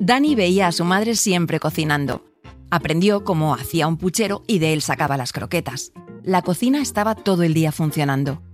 Dani veía a su madre siempre cocinando. Aprendió cómo hacía un puchero y de él sacaba las croquetas. La cocina estaba todo el día funcionando.